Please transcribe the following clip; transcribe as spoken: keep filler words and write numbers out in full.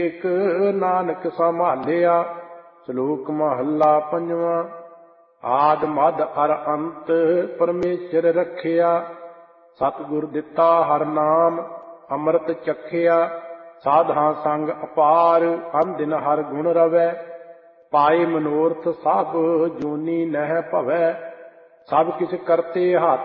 ਇੱਕ ਨਾਨਕ ਸੰਭਾਲਿਆ। ਸ਼ਲੋਕ ਮਹੱਲਾ ਪੰਜਵਾਂ। ਆਦਿ ਮੱਧ ਅਰ ਅੰਤ ਪਰਮੇਸ਼ਰ ਰੱਖਿਆ। ਸਤਿਗੁਰ ਦਿੱਤਾ ਹਰਿ ਨਾਮ ਅੰਮ੍ਰਿਤ ਚਖਿਆ। ਸਾਧਾਂ ਸੰਗ ਅਪਾਰ ਅਨਦਿਨ ਹਰਿ ਗੁਣ ਰਵੈ। ਪਾਏ ਮਨੋਰਥ ਸਭ ਜੂਨੀ ਨਹਿ ਭਵੈ। ਸਭ ਕਿਛ ਕਰਤੇ ਹੱਥ